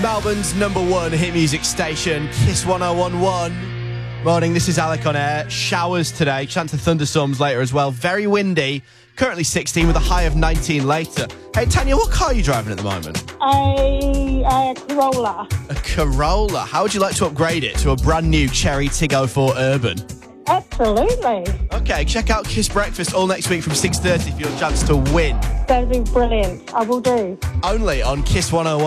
Melbourne's #1 hit music station, Kiss 1011. Morning, this is Alec on air. Showers today, chance of thunderstorms later as well. Very windy, currently 16 with a high of 19 later. Hey, Tanya, what car are you driving at the moment? A Corolla. A Corolla. How would you like to upgrade it to a brand new Cherry Tiggo 4 Urban? Absolutely. Okay, check out Kiss Breakfast all next week from 6:30 for your chance to win. That'd be brilliant. I will do. Only on Kiss 101.